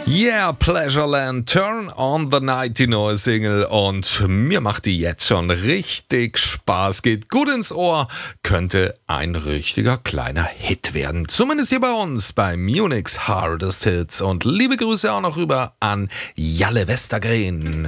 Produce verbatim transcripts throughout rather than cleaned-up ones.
Yeah, Pleasureland, Turn on the Night, die neue Single, und mir macht die jetzt schon richtig Spaß, geht gut ins Ohr, könnte ein richtiger kleiner Hit werden. Zumindest hier bei uns, bei Munich's Hardest Hits, und liebe Grüße auch noch rüber an Jalle Westergren.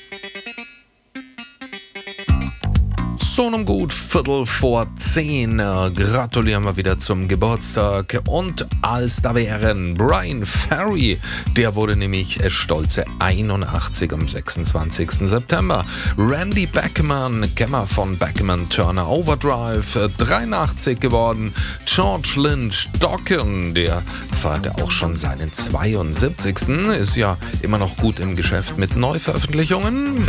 So nun gut, Viertel vor zehn, gratulieren wir wieder zum Geburtstag, und als da wären Brian Ferry, der wurde nämlich stolze einundachtzig am sechsundzwanzigsten September. Randy Bachman, Kämmer von Bachman Turner Overdrive, dreiundachtzig geworden. George Lynch Dokken, der feierte auch schon seinen zweiundsiebzigsten, ist ja immer noch gut im Geschäft mit Neuveröffentlichungen.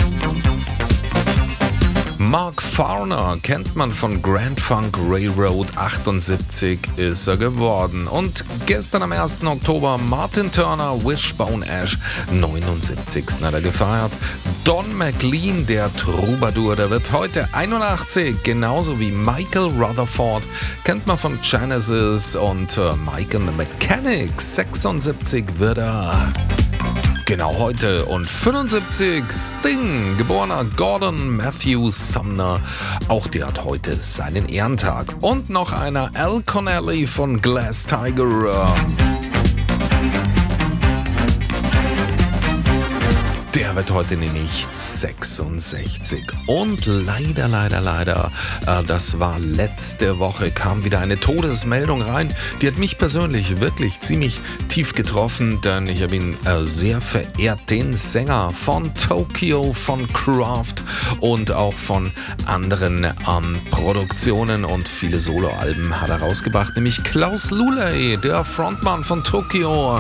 Mark Farner kennt man von Grand Funk Railroad, achtundsiebzig ist er geworden. Und gestern am ersten Oktober Martin Turner, Wishbone Ash, neunundsiebzigsten hat er gefeiert. Don McLean, der Troubadour, der wird heute einundachtzig, genauso wie Michael Rutherford, kennt man von Genesis, und äh, Mike and the Mechanics, sechsundsiebzig wird er. Genau heute, und fünfundsiebzig Sting, geborener Gordon Matthew Sumner, auch der hat heute seinen Ehrentag. Und noch einer, Al Connelly von Glass Tiger. Der wird heute nämlich sechsundsechzig. Und leider, leider, leider, äh, das war letzte Woche, kam wieder eine Todesmeldung rein. Die hat mich persönlich wirklich ziemlich tief getroffen, denn ich habe ihn äh, sehr verehrt. Den Sänger von Tokyo, von Kraft und auch von anderen ähm, Produktionen und viele Soloalben hat er rausgebracht, nämlich Klaus Luley, der Frontmann von Tokyo.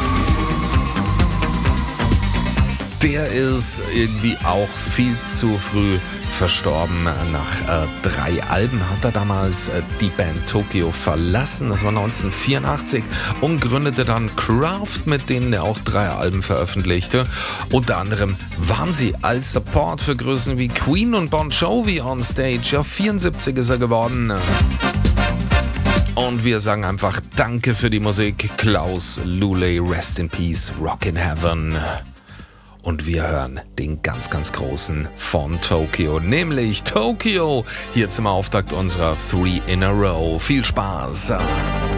Der ist irgendwie auch viel zu früh verstorben. Nach äh, drei Alben hat er damals äh, die Band Tokyo verlassen. Das war neunzehnhundertvierundachtzig, und gründete dann Kraft, mit denen er auch drei Alben veröffentlichte. Unter anderem waren sie als Support für Größen wie Queen und Bon Jovi on Stage. Ja, vierundsiebzig ist er geworden. Und wir sagen einfach Danke für die Musik. Klaus Luley, Rest in Peace, Rock in Heaven. Und wir hören den ganz, ganz großen von Tokyo, nämlich Tokyo, hier zum Auftakt unserer Three in a Row. Viel Spaß!